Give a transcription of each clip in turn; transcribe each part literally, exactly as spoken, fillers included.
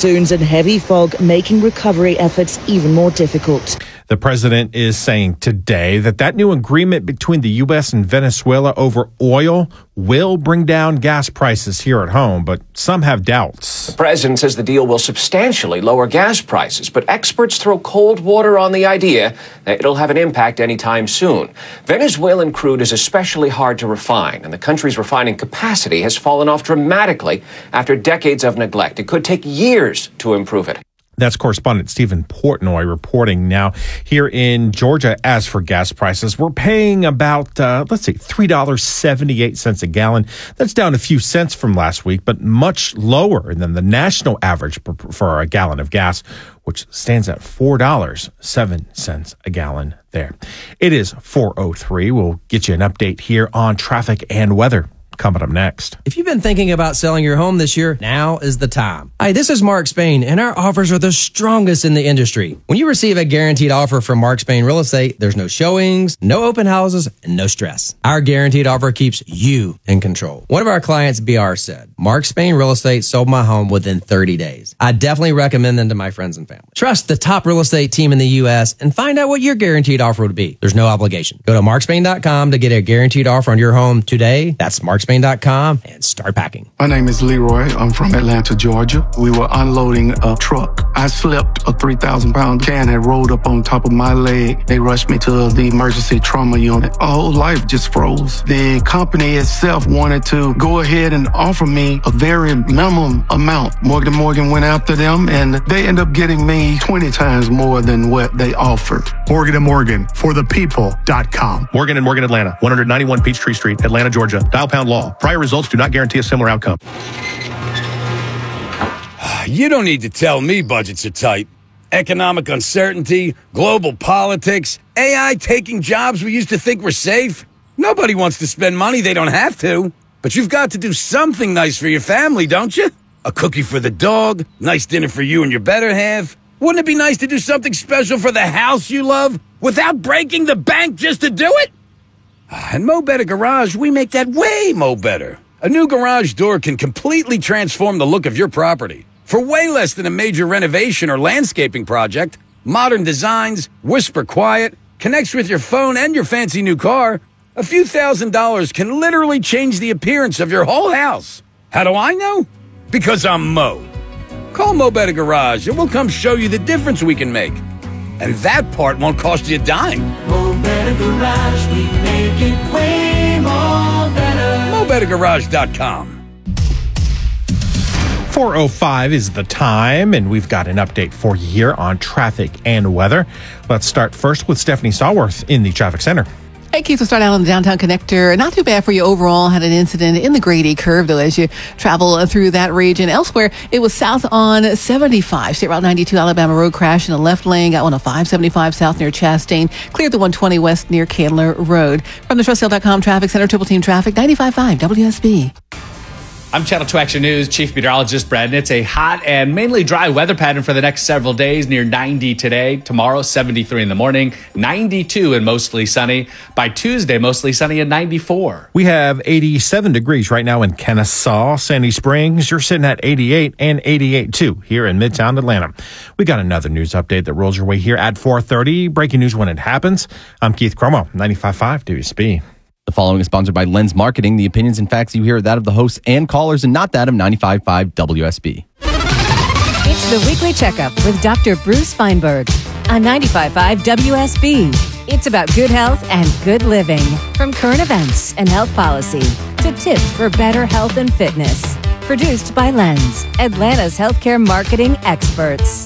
monsoons and heavy fog making recovery efforts even more difficult. The president is saying today that that new agreement between the U S and Venezuela over oil will bring down gas prices here at home, but some have doubts. The president says the deal will substantially lower gas prices, but experts throw cold water on the idea that it'll have an impact anytime soon. Venezuelan crude is especially hard to refine, and the country's refining capacity has fallen off dramatically after decades of neglect. It could take years to improve it. That's correspondent Stephen Portnoy reporting. Now, here in Georgia, as for gas prices, we're paying about, uh, let's see, three dollars and seventy-eight cents a gallon. That's down a few cents from last week, but much lower than the national average for a gallon of gas, which stands at four dollars and seven cents a gallon there. It is four oh three. We'll get you an update here on traffic and weather coming up next. If you've been thinking about selling your home this year, now is the time. Hi, this is Mark Spain, and our offers are the strongest in the industry. When you receive a guaranteed offer from Mark Spain Real Estate, there's no showings, no open houses, and no stress. Our guaranteed offer keeps you in control. One of our clients, B R, said, Mark Spain Real Estate sold my home within thirty days. I definitely recommend them to my friends and family. Trust the top real estate team in the U S and find out what your guaranteed offer would be. There's no obligation. Go to mark spain dot com to get a guaranteed offer on your home today. That's mark spain dot com and start packing. My name is Leroy. I'm from Atlanta, Georgia. We were unloading a truck. I slipped. A three thousand pound can had rolled up on top of my leg. They rushed me to the emergency trauma unit. My whole life just froze. The company itself wanted to go ahead and offer me a very minimum amount. Morgan Morgan went after them, and they ended up getting me twenty times more than what they offered. Morgan and Morgan, for the people dot com. Morgan and Morgan, Atlanta, one ninety-one Peachtree Street, Atlanta, Georgia. Dial pound law. Prior results do not guarantee a similar outcome. You don't need to tell me budgets are tight. Economic uncertainty, global politics, A I taking jobs we used to think were safe. Nobody wants to spend money they don't have to. But you've got to do something nice for your family, don't you? A cookie for the dog, nice dinner for you and your better half. Wouldn't it be nice to do something special for the house you love without breaking the bank just to do it? At Mo Better Garage, we make that way mo better. A new garage door can completely transform the look of your property. For way less than a major renovation or landscaping project, modern designs, whisper quiet, connects with your phone and your fancy new car, a few thousand dollars can literally change the appearance of your whole house. How do I know? Because I'm Mo. Call Mo Better Garage and we'll come show you the difference we can make. And that part won't cost you a dime. Mo Better Garage, we make it way more better. mo better garage dot com. four oh five is the time, and we've got an update for you here on traffic and weather. Let's start first with Stephanie Stallworth in the traffic center. Hey, Keith, we'll start out on the downtown connector. Not too bad for you overall. Had an incident in the Grady curve, though, as you travel through that region. Elsewhere, it was south on seventy-five. State Route ninety-two, Alabama Road crash in the left lane. Got one oh five seventy-five south near Chastain. Cleared the one twenty west near Candler Road. From the Trust Sale dot com Traffic Center, Triple Team Traffic, ninety-five point five W S B. I'm Channel two Action News Chief Meteorologist Brad. It's a hot and mainly dry weather pattern for the next several days. Near ninety today. Tomorrow, seventy-three in the morning. ninety-two and mostly sunny. By Tuesday, mostly sunny at ninety-four. We have eighty-seven degrees right now in Kennesaw, Sandy Springs. You're sitting at eighty-eight and eighty-eight, too, here in Midtown Atlanta. We got another news update that rolls your way here at four thirty. Breaking news when it happens. I'm Keith Cromo, ninety-five point five W S B. The following is sponsored by Lens Marketing. The opinions and facts you hear are that of the hosts and callers and not that of ninety-five point five W S B. It's the Weekly Checkup with Doctor Bruce Feinberg on ninety-five point five W S B. It's about good health and good living. From current events and health policy to tips for better health and fitness. Produced by Lens, Atlanta's healthcare marketing experts.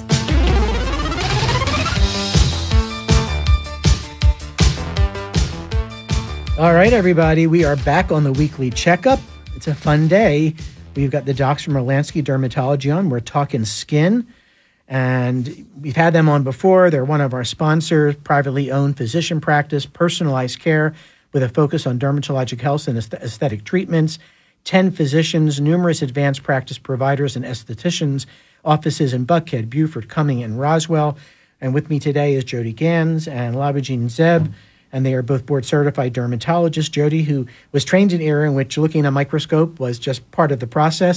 All right, everybody, we are back on the Weekly Checkup. It's a fun day. We've got the docs from Orlansky Dermatology on. We're talking skin, and we've had them on before. They're one of our sponsors, privately owned physician practice, personalized care with a focus on dermatologic health and aesthetic treatments. ten physicians, numerous advanced practice providers and estheticians, offices in Buckhead, Beaufort, Cumming, and Roswell. And with me today is Jody Gans and Labajin Zeb. And they are both board-certified dermatologists. Jody, who was trained in an era in which looking at a microscope was just part of the process,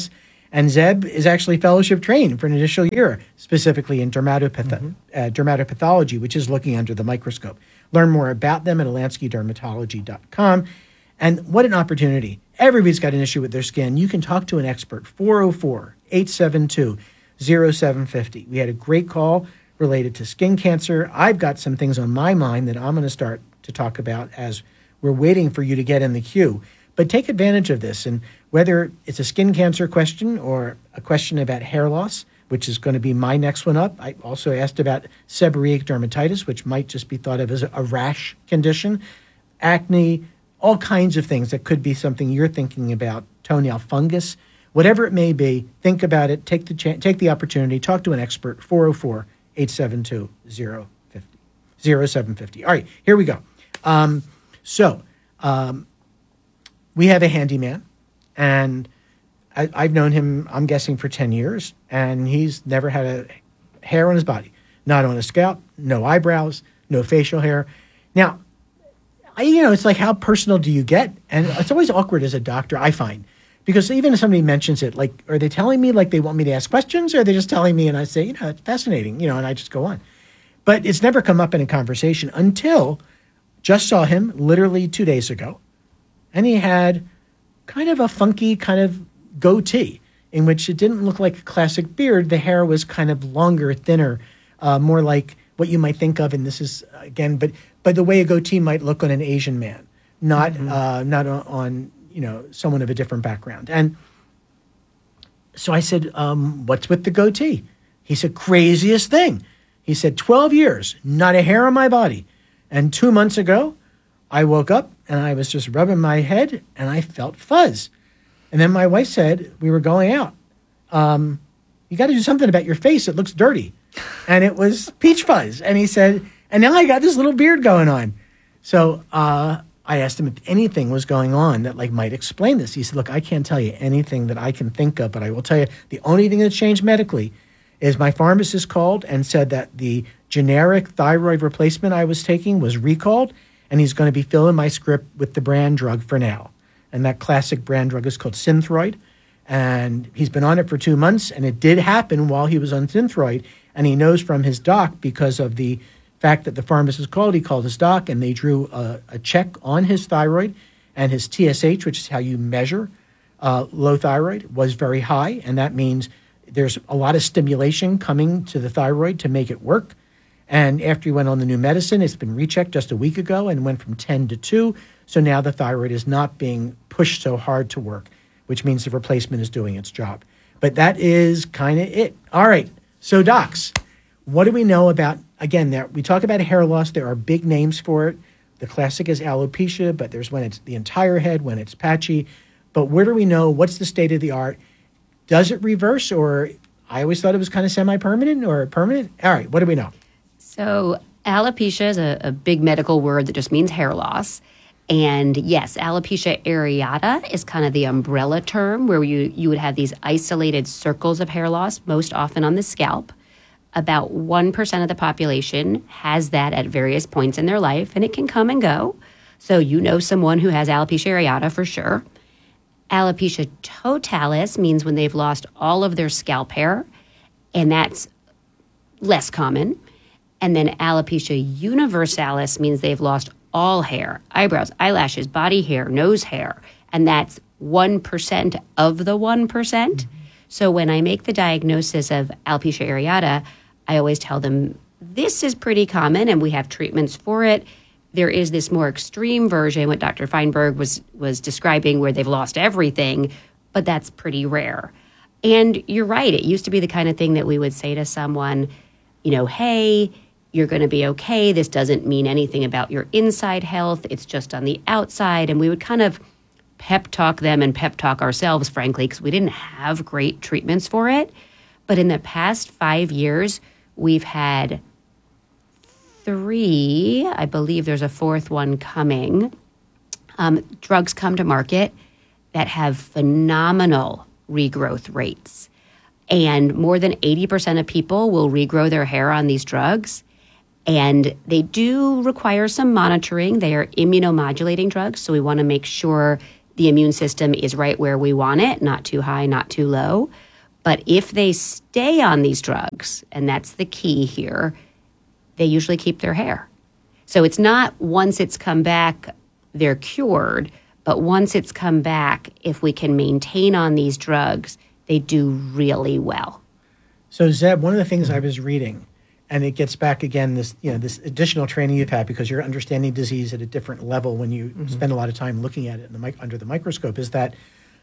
And Zeb is actually fellowship trained for an initial year, specifically in dermatopath- Mm-hmm. uh, dermatopathology, which is looking under the microscope. Learn more about them at Alansky Dermatology dot com. And what an opportunity. Everybody's got an issue with their skin. You can talk to an expert, four oh four, eight seven two, oh seven five oh. We had a great call related to skin cancer. I've got some things on my mind that I'm going to start to talk about as we're waiting for you to get in the queue. But take advantage of this. And whether it's a skin cancer question or a question about hair loss, which is going to be my next one up. I also asked about seborrheic dermatitis, which might just be thought of as a rash condition, acne, all kinds of things that could be something you're thinking about, toenail fungus, whatever it may be. Think about it. Take the cha- take the opportunity. Talk to an expert. four oh four, eight seven two, oh seven five oh. All right, here we go. Um, so um, we have a handyman, and I, I've known him, I'm guessing, for ten years, and he's never had a hair on his body, not on his scalp, no eyebrows, no facial hair. Now, I, you know, it's like, how personal do you get? And it's always awkward as a doctor, I find, because even if somebody mentions it, like, are they telling me like they want me to ask questions, or are they just telling me and I say, you know, it's fascinating, you know, and I just go on. But it's never come up in a conversation until just saw him literally two days ago, and he had kind of a funky kind of goatee in which it didn't look like a classic beard. The hair was kind of longer, thinner, uh, more like what you might think of, and this is, again, but but the way a goatee might look on an Asian man, not mm-hmm. uh, not on, on, you know, someone of a different background. And so I said, um, what's with the goatee? He said, craziest thing. He said, twelve years, not a hair on my body. And two months ago, I woke up and I was just rubbing my head and I felt fuzz. And then my wife said, we were going out. Um, you got to do something about your face. It looks dirty. And it was peach fuzz. And he said, and now I got this little beard going on. So uh, I asked him if anything was going on that like might explain this. He said, look, I can't tell you anything that I can think of, but I will tell you the only thing that's changed medically is my pharmacist called and said that the generic thyroid replacement I was taking was recalled, and he's going to be filling my script with the brand drug for now. And that classic brand drug is called Synthroid. And he's been on it for two months, and it did happen while he was on Synthroid. And he knows from his doc, because of the fact that the pharmacist called, he called his doc, and they drew a, a check on his thyroid, and his T S H, which is how you measure uh, low thyroid, was very high. And that means there's a lot of stimulation coming to the thyroid to make it work. And after he went on the new medicine, it's been rechecked just a week ago and went from ten to two. So now the thyroid is not being pushed so hard to work, which means the replacement is doing its job. But that is kind of it. All right. So docs, what do we know about, again, there, we talk about hair loss. There are big names for it. The classic is alopecia, but there's when it's the entire head, when it's patchy. But where do we know? What's the state of the art? Does it reverse, or I always thought it was kind of semi-permanent or permanent? All right. What do we know? So alopecia is a, a big medical word that just means hair loss. And yes, alopecia areata is kind of the umbrella term where you, you would have these isolated circles of hair loss, most often on the scalp. About one percent of the population has that at various points in their life, and it can come and go. So you know someone who has alopecia areata for sure. Alopecia totalis means when they've lost all of their scalp hair, and that's less common. And then alopecia universalis means they've lost all hair, eyebrows, eyelashes, body hair, nose hair, and that's one percent of the one percent. Mm-hmm. So when I make the diagnosis of alopecia areata, I always tell them this is pretty common and we have treatments for it. There is this more extreme version, what Doctor Feinberg was was describing, where they've lost everything, but that's pretty rare. And you're right, it used to be the kind of thing that we would say to someone, you know, hey, you're going to be okay. This doesn't mean anything about your inside health. It's just on the outside. And we would kind of pep talk them and pep talk ourselves, frankly, because we didn't have great treatments for it. But in the past five years, we've had three, I believe there's a fourth one coming, um, drugs come to market that have phenomenal regrowth rates. And more than eighty percent of people will regrow their hair on these drugs. And they do require some monitoring. They are immunomodulating drugs, so we want to make sure the immune system is right where we want it, not too high, not too low. But if they stay on these drugs, and that's the key here, they usually keep their hair. So it's not once it's come back, they're cured, but once it's come back, if we can maintain on these drugs, they do really well. So Zeb, one of the things I was reading, and it gets back again, this you know this additional training you've had because you're understanding disease at a different level when you mm-hmm. spend a lot of time looking at it in the mic- under the microscope, is that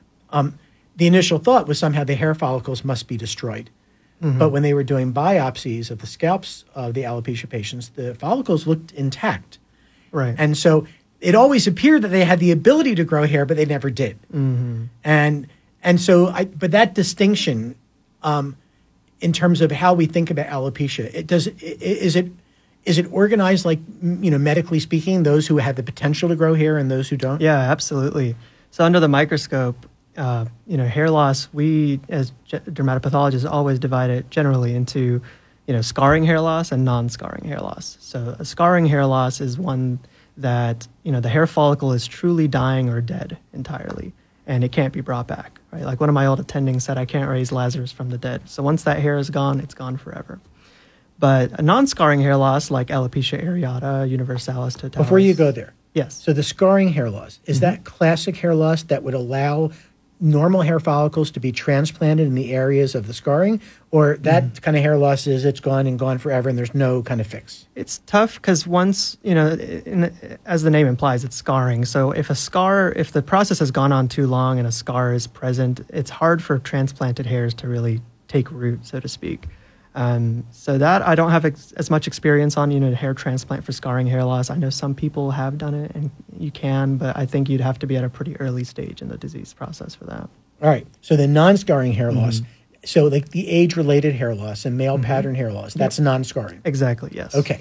um, the initial thought was somehow the hair follicles must be destroyed. Mm-hmm. But when they were doing biopsies of the scalps of the alopecia patients, the follicles looked intact. Right. And so it always appeared that they had the ability to grow hair, but they never did. Mm-hmm. And and so, I, but that distinction, um, in terms of how we think about alopecia, it does is it is it organized like you know medically speaking, those who have the potential to grow hair and those who don't? Yeah, absolutely. So under the microscope, uh, you know, hair loss, we as ge- dermatopathologists always divide it generally into, you know, scarring hair loss and non-scarring hair loss. So a scarring hair loss is one that, you know, the hair follicle is truly dying or dead entirely, and it can't be brought back, right? Like one of my old attendings said, I can't raise Lazarus from the dead. So once that hair is gone, it's gone forever. But a non-scarring hair loss like alopecia areata, universalis totalis. Before you go there. Yes. So the scarring hair loss, is mm-hmm. that classic hair loss that would allow normal hair follicles to be transplanted in the areas of the scarring, or that mm. kind of hair loss is it's gone and gone forever and there's no kind of fix? It's tough because once, you know, in, as the name implies, it's scarring. So if a scar, if the process has gone on too long and a scar is present, it's hard for transplanted hairs to really take root, so to speak. Um, so that I don't have ex- as much experience on, you know, hair transplant for scarring hair loss. I know some people have done it and you can, but I think you'd have to be at a pretty early stage in the disease process for that. All right. So the non-scarring hair mm-hmm. loss, so like the age-related hair loss and male mm-hmm. pattern hair loss, that's yep. non-scarring. Exactly, yes. Okay.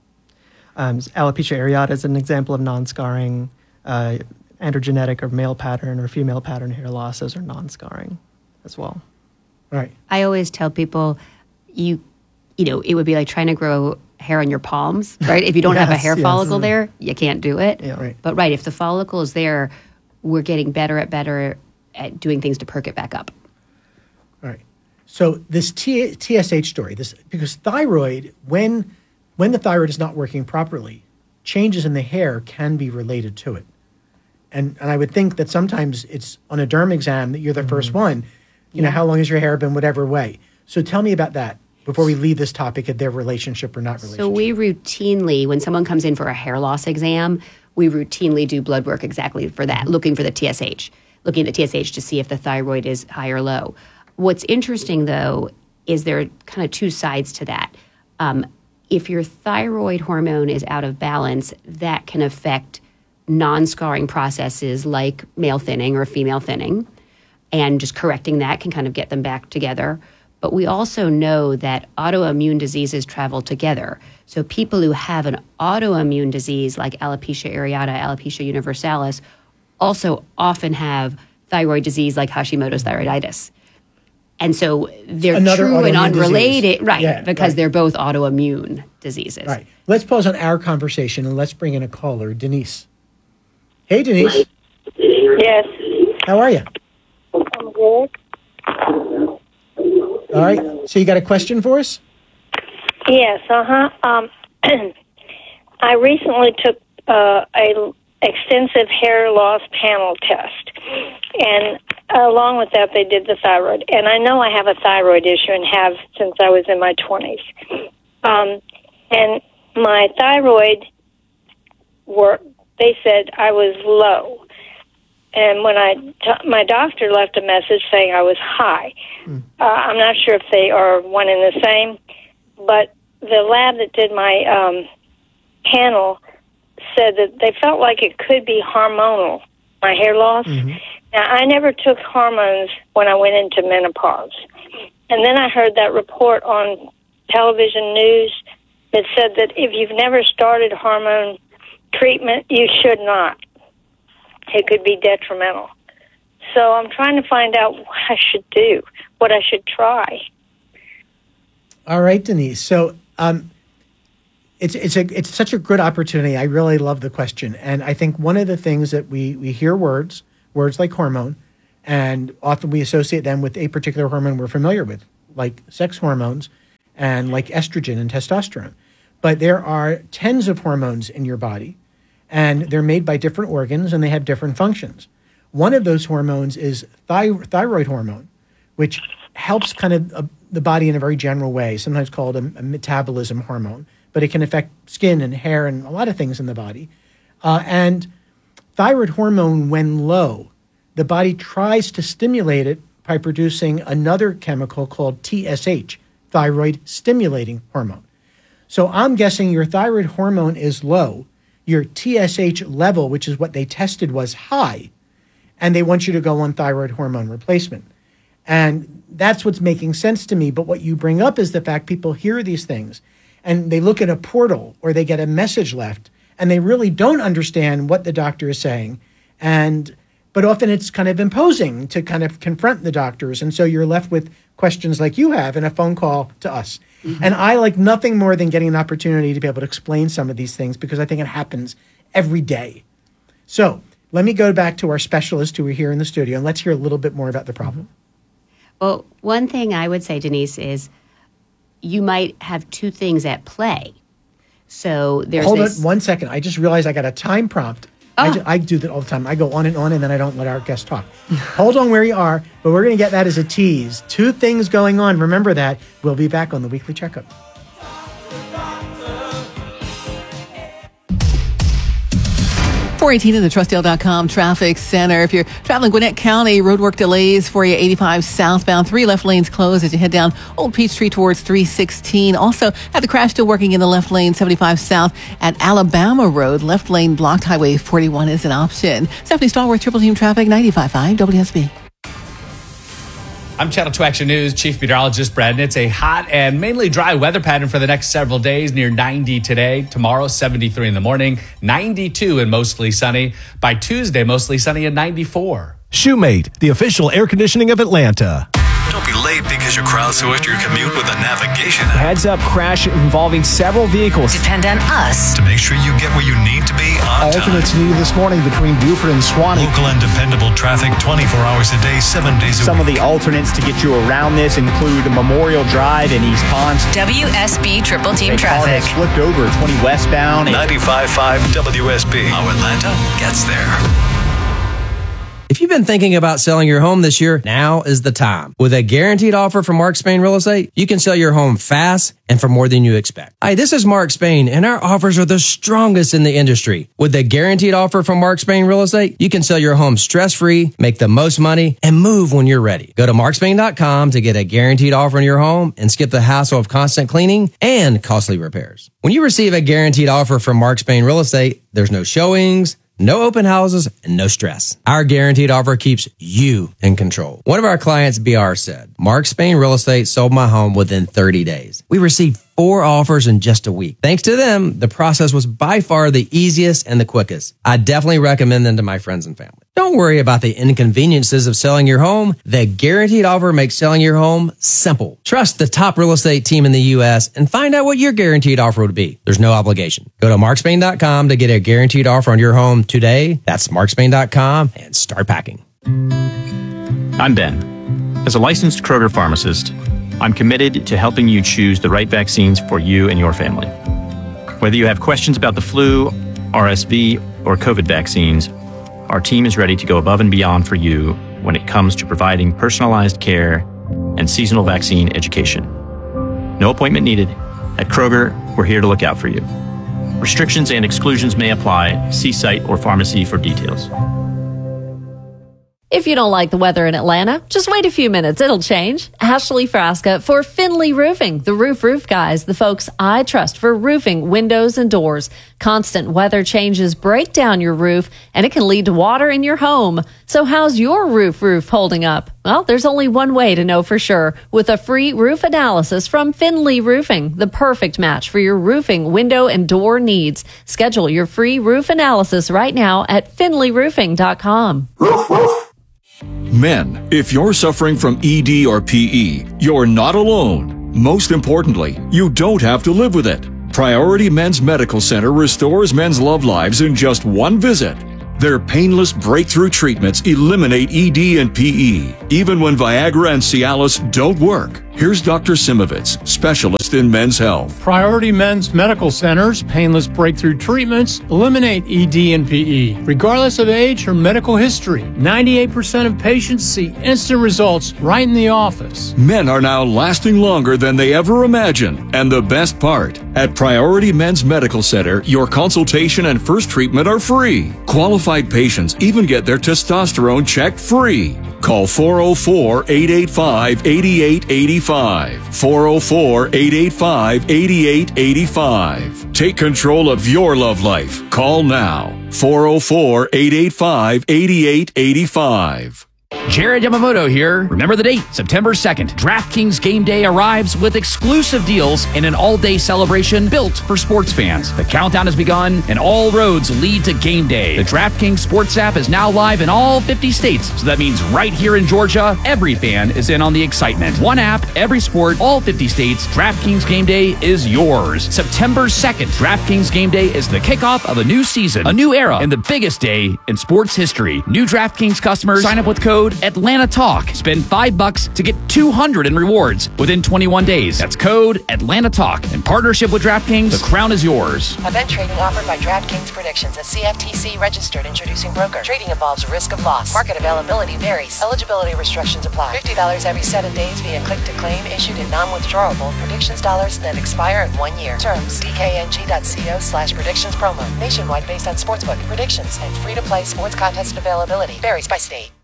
Um, alopecia areata is an example of non-scarring. Uh, androgenetic or male pattern or female pattern hair losses are non-scarring as well. All right. I always tell people, you, you know, it would be like trying to grow hair on your palms, right? If you don't yes, have a hair yes. follicle there, you can't do it. Yeah. Right. But right, if the follicle is there, we're getting better at better at doing things to perk it back up. All right. So this T- TSH story, this because thyroid, when when the thyroid is not working properly, changes in the hair can be related to it. And and I would think that sometimes it's on a derm exam that you're the mm-hmm. first one. You yeah. know, how long has your hair been, whatever way. So tell me about that before we leave this topic of their relationship or not relationship. So we routinely, when someone comes in for a hair loss exam, we routinely do blood work exactly for that, looking for the T S H, looking at the T S H to see if the thyroid is high or low. What's interesting, though, is there are kind of two sides to that. Um, if your thyroid hormone is out of balance, that can affect non-scarring processes like male thinning or female thinning, and just correcting that can kind of get them back together. But we also know that autoimmune diseases travel together. So people who have an autoimmune disease like alopecia areata, alopecia universalis, also often have thyroid disease like Hashimoto's thyroiditis. And so they're Another true and unrelated, disease. right, Yeah, because right. they're both autoimmune diseases. Right. Let's pause on our conversation and let's bring in a caller, Denise. Hey, Denise. Yes. How are you? I'm good. All right. So you got a question for us? Yes. Uh huh. Um, I recently took uh, a extensive hair loss panel test, and along with that, they did the thyroid. And I know I have a thyroid issue and have since I was in my twenties. Um, and my thyroid were they said I was low. And when I, t- my doctor left a message saying I was high. Mm. Uh, I'm not sure if they are one and the same, but the lab that did my um, panel said that they felt like it could be hormonal, my hair loss. Mm-hmm. Now, I never took hormones when I went into menopause. And then I heard that report on television news that said that if you've never started hormone treatment, you should not. It could be detrimental. So I'm trying to find out what I should do, what I should try. All right, Denise. So um, it's it's a it's such a good opportunity. I really love the question, and I think one of the things that we we hear words, words like hormone, and often we associate them with a particular hormone we're familiar with, like sex hormones and like estrogen and testosterone. But there are tens of hormones in your body, and they're made by different organs, and they have different functions. One of those hormones is thy- thyroid hormone, which helps kind of uh, the body in a very general way, sometimes called a, a metabolism hormone, but it can affect skin and hair and a lot of things in the body. Uh, and thyroid hormone, when low, the body tries to stimulate it by producing another chemical called T S H, thyroid stimulating hormone. So I'm guessing your thyroid hormone is low, your T S H level, which is what they tested, was high, and they want you to go on thyroid hormone replacement. And that's what's making sense to me. But what you bring up is the fact people hear these things and they look at a portal or they get a message left and they really don't understand what the doctor is saying. And but often it's kind of imposing to kind of confront the doctors. And so you're left with questions like you have in a phone call to us. Mm-hmm. And I like nothing more than getting an opportunity to be able to explain some of these things because I think it happens every day. So let me go back to our specialist who are here in the studio and let's hear a little bit more about the problem. Well, one thing I would say, Denise, is you might have two things at play. So there's Hold this... on one second. I just realized I got a time prompt. Oh. I, ju- I do that all the time. I go on and on, and then I don't let our guests talk. Hold on where you are, but we're going to get that as a tease. Two things going on. Remember that. We'll be back on the Weekly Checkup. four eighteen in the Trustdale dot com traffic center. If you're traveling Gwinnett County, roadwork delays for you, eighty-five southbound, three left lanes closed as you head down Old Peachtree towards three sixteen. Also, have the crash still working in the left lane, seventy-five south at Alabama Road. Left lane blocked, Highway forty-one is an option. Stephanie Stallworth, Triple Team Traffic, ninety-five point five W S B. I'm Channel two Action News Chief Meteorologist Brad Nitz. A hot and mainly dry weather pattern for the next several days, near ninety today. Tomorrow, seventy-three in the morning, ninety-two and mostly sunny. By Tuesday, mostly sunny at ninety-four. Shoemate, the official air conditioning of Atlanta. Don't be late because you crowdsourced your commute with a navigation app. Heads up crash involving several vehicles. Depend on us to make sure you get where you need to be on time. Alternates needed this morning between Buford and Swanee. Local and dependable traffic twenty-four hours a day, seven days a Some week. of the alternates to get you around this include Memorial Drive in East Ponce. W S B Triple Team A car Traffic. has flipped over twenty westbound. ninety-five point five W S B. How Atlanta gets there. If you've been thinking about selling your home this year, now is the time. With a guaranteed offer from Mark Spain Real Estate, you can sell your home fast and for more than you expect. Hi, this is Mark Spain, and our offers are the strongest in the industry. With a guaranteed offer from Mark Spain Real Estate, you can sell your home stress-free, make the most money, and move when you're ready. Go to mark spain dot com to get a guaranteed offer on your home and skip the hassle of constant cleaning and costly repairs. When you receive a guaranteed offer from Mark Spain Real Estate, there's no showings, no open houses, and no stress. Our guaranteed offer keeps you in control. One of our clients, B R, said, Mark Spain Real Estate sold my home within thirty days. We received four offers in just a week. Thanks to them, the process was by far the easiest and the quickest. I definitely recommend them to my friends and family. Don't worry about the inconveniences of selling your home. The guaranteed offer makes selling your home simple. Trust the top real estate team in the U S and find out what your guaranteed offer would be. There's no obligation. Go to mark spain dot com to get a guaranteed offer on your home today. That's mark spain dot com and start packing. I'm Ben. As a licensed Kroger pharmacist, I'm committed to helping you choose the right vaccines for you and your family. Whether you have questions about the flu, R S V, or COVID vaccines, our team is ready to go above and beyond for you when it comes to providing personalized care and seasonal vaccine education. No appointment needed. At Kroger, we're here to look out for you. Restrictions and exclusions may apply. See site or pharmacy for details. If you don't like the weather in Atlanta, just wait a few minutes. It'll change. Ashley Frasca for Finley Roofing, the roof roof guys, the folks I trust for roofing, windows, and doors. Constant weather changes break down your roof, and it can lead to water in your home. So how's your roof roof holding up? Well, there's only one way to know for sure. With a free roof analysis from Finley Roofing, the perfect match for your roofing, window, and door needs. Schedule your free roof analysis right now at finley roofing dot com. Men, if you're suffering from E D or P E, you're not alone. Most importantly, you don't have to live with it. Priority Men's Medical Center restores men's love lives in just one visit. Their painless breakthrough treatments eliminate E D and P E, even when Viagra and Cialis don't work. Here's Doctor Simovitz, specialist in men's health. Priority Men's Medical Center's painless breakthrough treatments eliminate E D and P E, regardless of age or medical history. ninety-eight percent of patients see instant results right in the office. Men are now lasting longer than they ever imagined. And the best part, at Priority Men's Medical Center, your consultation and first treatment are free. Qualified patients even get their testosterone checked free. Call four oh four, eight eight five, eight eight eight five. four oh four, eight eight five, eight eight eight five. Take control of your love life. Call now. four oh four, eight eight five, eight eight eight five. Jared Yamamoto here. Remember the date, September second. DraftKings Game Day arrives with exclusive deals and an all-day celebration built for sports fans. The countdown has begun, and all roads lead to Game Day. The DraftKings Sports app is now live in all fifty states, so that means right here in Georgia, every fan is in on the excitement. One app, every sport, all fifty states. DraftKings Game Day is yours. September second, DraftKings Game Day is the kickoff of a new season, a new era, and the biggest day in sports history. New DraftKings customers sign up with code Atlanta Talk. Spend five bucks to get two hundred in rewards within twenty-one days. That's code Atlanta Talk. In partnership with DraftKings, the crown is yours. Event trading offered by DraftKings Predictions, a C F T C registered introducing broker. Trading involves risk of loss. Market availability varies. Eligibility restrictions apply. fifty dollars every seven days via click to claim, issued in non-withdrawable predictions dollars that expire in one year. Terms dkng.co slash predictions promo. Nationwide based on sportsbook predictions and free to play sports contest availability varies by state.